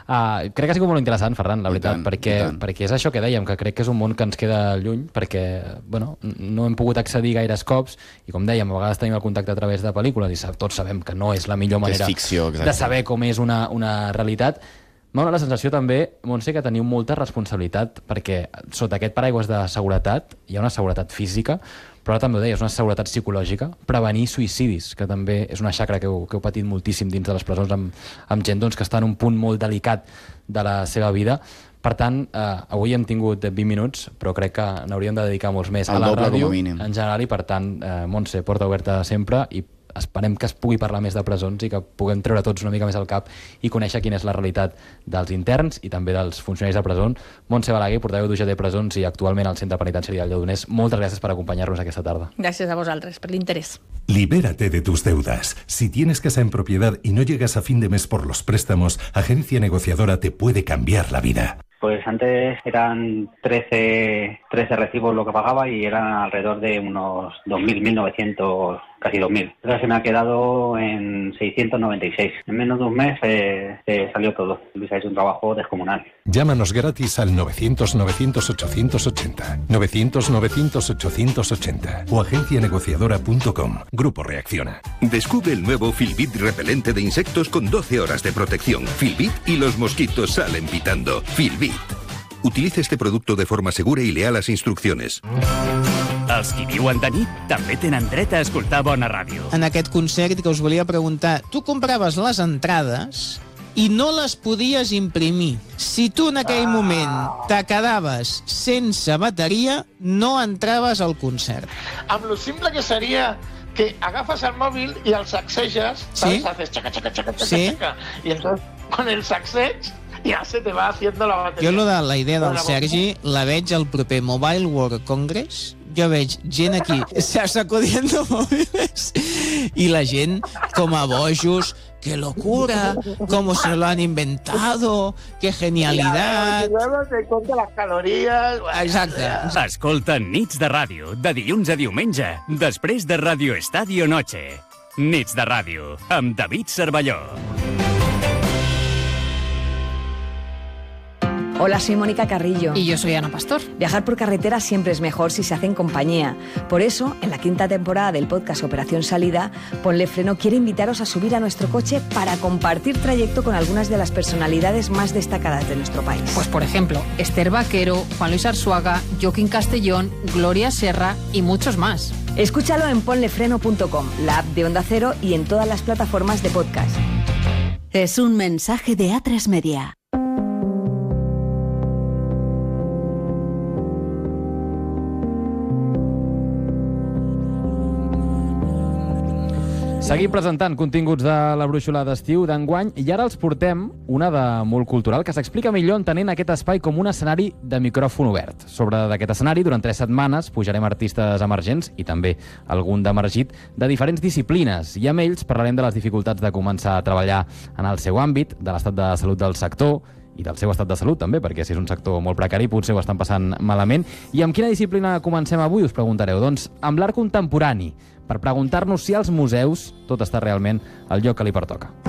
Crec que ha sigut molt interessant, Ferran, la veritat, perquè és això que dèiem, que crec que és un món que ens queda lluny, perquè no hem pogut accedir gaires cops, i com dèiem, a vegades tenim el contacte a través de pel·lícules, i tots sabem que no és la millor manera de saber com és una realitat. M'ha donat la sensació també, Montse, que teniu molta responsabilitat, perquè sota aquest paraigües de seguretat hi ha una seguretat física, però ara també ho deies, una seguretat psicològica, prevenir suïcidis, que també és una xacra que heu patit moltíssim dins de les presons amb gent que està en un punt molt delicat de la seva vida. Per tant, avui hem tingut 20 minuts, però crec que n'hauríem de dedicar molts més a la ràdio en general, i per tant, Montse, porta oberta sempre, i esperem que es pugui parlar més de presons i que puguem treure tots una mica més al cap i conèixer quina és la realitat dels interns i també dels funcionaris de presó. Montse Balaguer, portaveu d'UGT Presons i actualment al Centre Penitenciari del Lledoners, moltes gràcies per acompanyar-nos aquesta tarda. Gràcies a vosaltres per l'interès. Libérate de tus deudas. Si tienes casa en propiedad y no llegas a fin de mes por los préstamos, Agencia Negociadora te puede cambiar la vida. Pues antes eran 13 recibos lo que pagaba y eran alrededor de unos 2.000, 1.900, casi 2.000. Ahora se me ha quedado en 696. En menos de un mes salió todo. Luis ha hecho un trabajo descomunal. Llámanos gratis al 900-900-880, 900-900-880 o agencianegociadora.com. Grupo Reacciona. Descubre el nuevo Filbit repelente de insectos con 12 horas de protección. Filbit y los mosquitos salen pitando. Filbit. Utilice este producto de forma segura i lea les instruccions. Els qui viuen de nit també tenen dret a escoltar bona ràdio. En aquest concert que us volia preguntar, tu compraves les entrades i no les podies imprimir. Si tu en aquell moment te quedaves sense bateria, no entraves al concert. Amb lo simple que seria que agafes el mòbil i el sacseges, ¿sabes? Haces chaca, chaca, chaca, chaca, chaca. Y entonces con el sacseig ja se te va haciendo la bateria. Jo la idea del Sergi la veig al proper Mobile World Congress. Jo veig gent aquí sacudiendo mòbils i la gent com a bojos. ¡Qué locura! ¿Cómo se lo han inventado? ¡Qué genialidad! Y luego te cuenta las calorías... Exacte. Escolta Nits de Ràdio, de dilluns a diumenge, després de Radio Estadio Noche. Nits de Ràdio, amb David Cervelló. Hola, soy Mónica Carrillo. Y yo soy Ana Pastor. Viajar por carretera siempre es mejor si se hace en compañía. Por eso, en la 5ª temporada del podcast Operación Salida, Ponle Freno quiere invitaros a subir a nuestro coche para compartir trayecto con algunas de las personalidades más destacadas de nuestro país. Pues por ejemplo, Esther Vaquero, Juan Luis Arzuaga, Joaquín Castellón, Gloria Serra y muchos más. Escúchalo en ponlefreno.com, la app de Onda Cero y en todas las plataformas de podcast. Es un mensaje de A3 Media. Seguim presentant continguts de la brúixola d'estiu d'enguany i ara els portem una de molt cultural que s'explica millor entenent aquest espai com un escenari de micròfon obert. Sobre d'aquest escenari, durant 3 setmanes, pujarem artistes emergents i també algun d'emergit de diferents disciplines i amb ells parlarem de les dificultats de començar a treballar en el seu àmbit, de l'estat de salut del sector i del seu estat de salut també, perquè si és un sector molt precari potser ho estan passant malament. I amb quina disciplina comencem avui, us preguntareu? Doncs amb l'art contemporani, per preguntar-nos si als museus tot està realment al lloc que li pertoca.